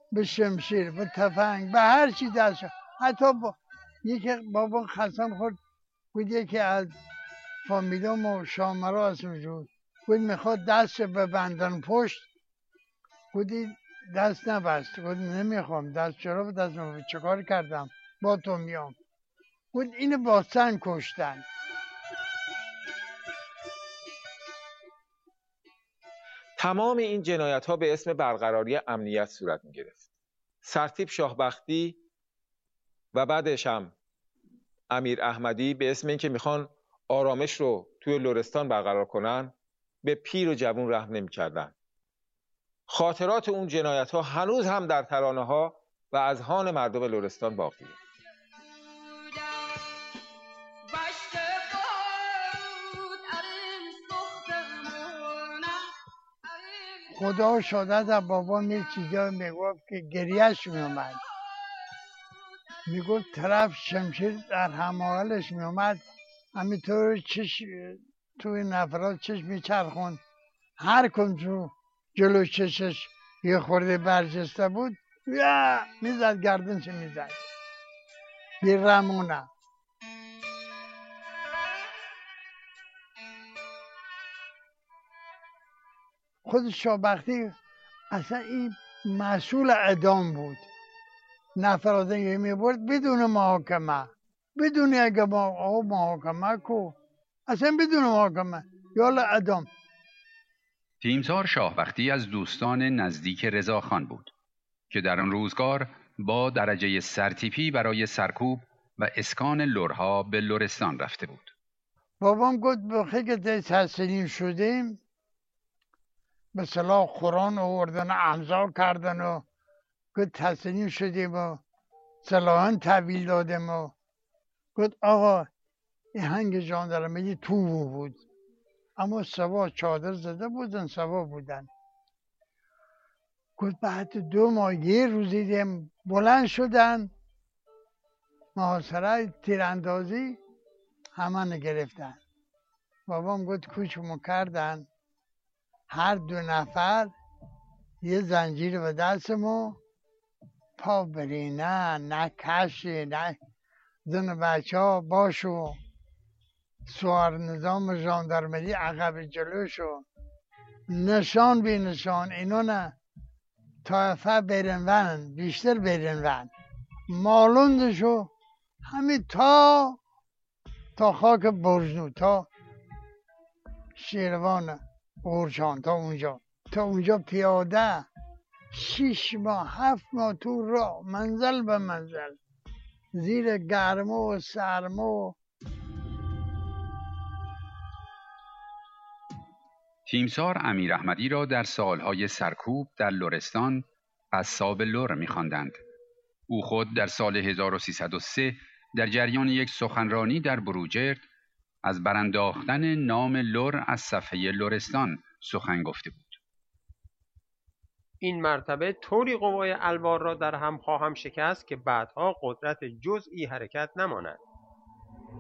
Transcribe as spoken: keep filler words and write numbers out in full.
به شمشیر، به تفنگ، به هر چی دست، حتی با یکی بابا خسم خورد بود یکی از فامیلام و شامرا اسمش بود بود میخواد دست ببندن پشت، بودی دست نبست، بود نمیخوام دست، چرا به دست نبست، چه کار کردم با تو میام، بود اینو با سن کشتن. تمام این جنایت ها به اسم برقراری امنیت صورت می گرفت. سرتیپ شاهبختی و بعدش هم امیر احمدی به اسم اینکه میخوان آرامش رو توی لرستان برقرار کنن به پیر و جوون رحم نمی‌کردن. خاطرات اون جنایت ها هنوز هم در ترانه ها و اذهان مردم لرستان باقیه. خدا شاید از بابا یه چیزا میگفت که گریهش میومد، میگفت طرف شمشیر در هماهلش میومد همینطور چش توی نفرات چش میچرخون، هر کن جلو چشش یه خورده برجسته بود یا میزد گردنش میزد بیرمونه. خود شاهبختی اصلا این مسئول اعدام بود، نفرات میبرد بدون محاکمه، بدون اگه با محاکمه کو، اصلا بدون محاکمه یالا اعدام. تیمسار شاهبختی از دوستان نزدیک رضاخان بود که در آن روزگار با درجه سرتیپی برای سرکوب و اسکان لرها به لرستان رفته بود. بابام گفت بخی که تحصیلیم شدیم به صلاح قرآن آوردن و امضا کردن و گفت تحصیلیم شدیم و صلاحان تحویل دادیم و گفت آقا این هنگ ژاندارمری تو بود اما سوا چادر زده بودن، سوا بودن. گفت بعد دو ماه یه روزی دیم بلند شدن محاصره تیراندازی همه گرفتن. بابام گفت کوچمو کردن، هر دو نفر یه زنجیر به دستمو، پا بری نه نه کشی نه زن بچه ها باشو سوار نظام ژاندارمری عقب جلوشو نشان بی نشان اینو نه طایفه برن ون بیشتر برن ون مالوندشو همین تا تا خاک برجنو تا شیروان اورجان تا اونجا تا اونجا پیاده شیش ماه هفت ماه تو راه منزل به منزل زیر گرما و سرما و تیمسار امیر احمدی را در سالهای سرکوب در لرستان قصاب لر می‌خواندند. او خود در سال هزار و سیصد و سه در جریان یک سخنرانی در بروجرد از برانداختن نام لر از صفحه لرستان سخن گفته بود. این مرتبه طوری قوای الوار را در هم خواهم شکست که بعدها قدرت جزئی حرکت نماند.